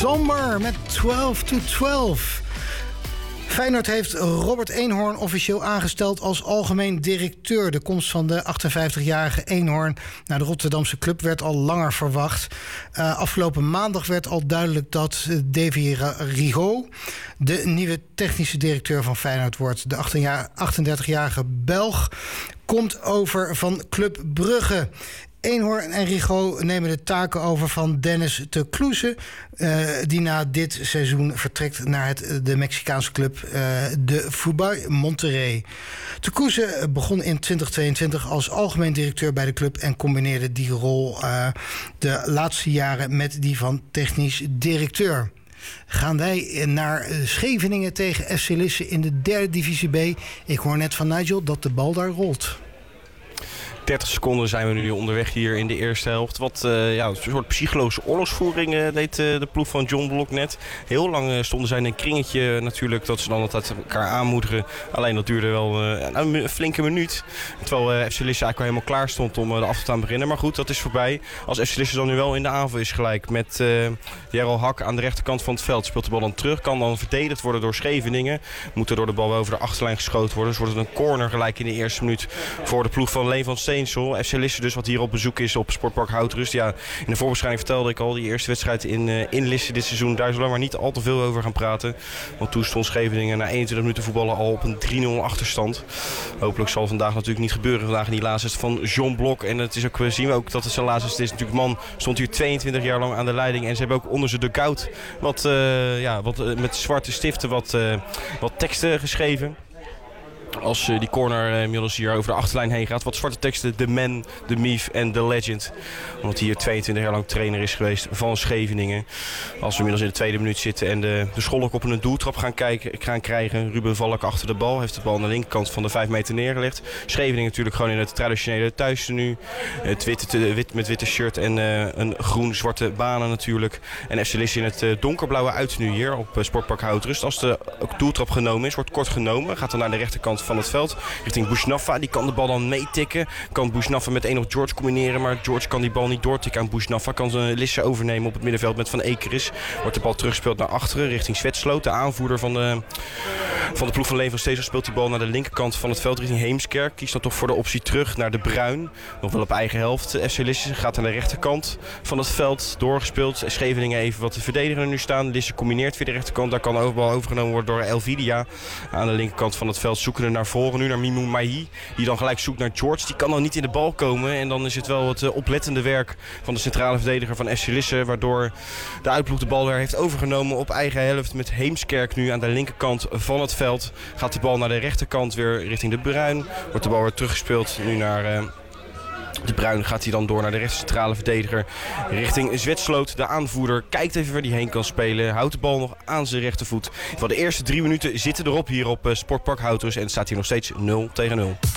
Sommer met 12-12. Feyenoord heeft Robert Eenhoorn officieel aangesteld als algemeen directeur. De komst van de 58-jarige Eenhoorn naar de Rotterdamse club werd al langer verwacht. Afgelopen maandag werd al duidelijk dat Davy Rigaud de nieuwe technische directeur van Feyenoord wordt. De 38-jarige Belg komt over van Club Brugge. Eenhoorn en Rigaud nemen de taken over van Dennis te Kloeze, die na dit seizoen vertrekt naar de Mexicaanse club de Fútbol Monterrey. Te Kloeze begon in 2022 als algemeen directeur bij de club en combineerde die rol de laatste jaren met die van technisch directeur. Gaan wij naar Scheveningen tegen FC Lisse in de 3e divisie B. Ik hoor net van Nigel dat de bal daar rolt. 30 seconden zijn we nu onderweg hier in de eerste helft. Wat een soort psychologische oorlogsvoering deed de ploeg van John Blok net. Heel lang stonden zij in een kringetje natuurlijk, dat ze dan altijd elkaar aanmoedigen. Alleen dat duurde wel een flinke minuut. Terwijl FC Lisse eigenlijk al helemaal klaar stond om de afstand te beginnen. Maar goed, dat is voorbij. Als FC Lisse dan nu wel in de aanval is gelijk met Jarl Hak aan de rechterkant van het veld. Speelt de bal dan terug. Kan dan verdedigd worden door Scheveningen. Moet er door de bal over de achterlijn geschoten worden. Dus wordt het een corner gelijk in de eerste minuut voor de ploeg van Leen van Steensel. FC Lisse dus, wat hier op bezoek is op Sportpark Houtrust. Ja, in de voorbeschrijving vertelde ik al, die eerste wedstrijd in Lisse dit seizoen. Daar zullen we maar niet al te veel over gaan praten. Want toen stond Scheveningen na 21 minuten voetballen al op een 3-0 achterstand. Hopelijk zal vandaag natuurlijk niet gebeuren. Vandaag in die laatste van John Blok. En het is ook, zien we ook dat het zijn laatste is. Natuurlijk, man stond hier 22 jaar lang aan de leiding. En ze hebben ook onder zijn dugout wat met zwarte stiften wat teksten geschreven. Als die corner inmiddels hier over de achterlijn heen gaat. Wat zwarte teksten, de man, de myth en de legend. Omdat hij hier 22 jaar lang trainer is geweest van Scheveningen. Als we inmiddels in de 2e minuut zitten en de Scholk op een doeltrap gaan krijgen. Ruben Valk achter de bal. Heeft de bal aan de linkerkant van de 5 meter neergelegd. Scheveningen natuurlijk gewoon in het traditionele thuistenu. Wit met witte shirt en een groen-zwarte banen natuurlijk. En FC Lisse in het donkerblauwe uitenu hier op Sportpark Houtrust. Als de doeltrap genomen is, wordt kort genomen. Gaat dan naar de rechterkant van het veld richting Bouchnaffa. Die kan de bal dan meetikken. Kan Bouchnaffa met één of George combineren. Maar George kan die bal niet doortikken aan Bouchnaffa. Kan ze Lisse overnemen op het middenveld met Van Ekeris. Wordt de bal teruggespeeld naar achteren richting Zwetsloot. De aanvoerder van de ploeg van Leen van Steensel speelt die bal naar de linkerkant van het veld richting Heemskerk. Kiest dan toch voor de optie terug naar De Bruin. Nog wel op eigen helft. FC Lisse gaat aan de rechterkant van het veld doorgespeeld. Scheveningen even wat de verdediger nu staan. Lisse combineert via de rechterkant. Daar kan de bal overgenomen worden door Elvidia. Aan de linkerkant van het veld zoeken naar voren nu naar Mimoun Mahi. Die dan gelijk zoekt naar George. Die kan dan niet in de bal komen. En dan is het wel het oplettende werk van de centrale verdediger van FC Lisse. Waardoor de uitploeg de bal weer heeft overgenomen op eigen helft. Met Heemskerk nu aan de linkerkant van het veld. Gaat die bal naar de rechterkant weer richting De Bruin. Wordt de bal weer teruggespeeld nu naar De Bruin. Gaat hij dan door naar de rechtscentrale verdediger richting Zwetsloot. De aanvoerder kijkt even waar hij heen kan spelen. Houdt de bal nog aan zijn rechtervoet. Van de eerste 3 minuten zitten erop hier op Sportpark Houtrust. En het staat hier nog steeds 0-0.